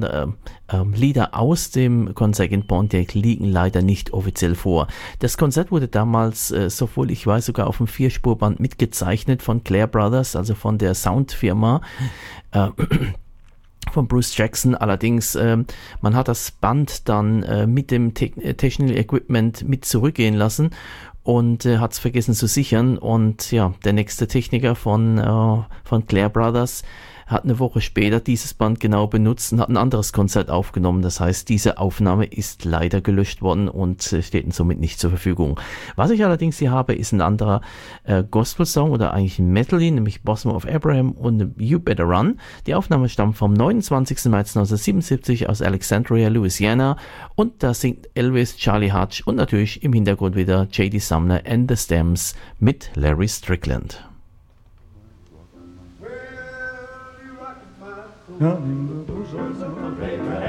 Lieder aus dem Konzert in Pontiac liegen leider nicht offiziell vor. Das Konzert wurde damals, sowohl ich weiß, sogar auf dem 4-Spurband mitgezeichnet von Clair Brothers, also von der Soundfirma von Bruce Jackson. Allerdings, man hat das Band dann mit dem Technical Equipment mit zurückgehen lassen und hat es vergessen zu sichern. Und ja, der nächste Techniker von Clair Brothers hat eine Woche später dieses Band genau benutzt und hat ein anderes Konzert aufgenommen. Das heißt, diese Aufnahme ist leider gelöscht worden und steht somit nicht zur Verfügung. Was ich allerdings hier habe, ist ein anderer Gospel-Song oder eigentlich ein Medley, nämlich Bosom of Abraham und You Better Run. Die Aufnahme stammt vom 29. März 1977 aus Alexandria, Louisiana, und da singt Elvis, Charlie Hutch und natürlich im Hintergrund wieder J.D. Sumner and the Stems mit Larry Strickland. In the bosom of Abraham.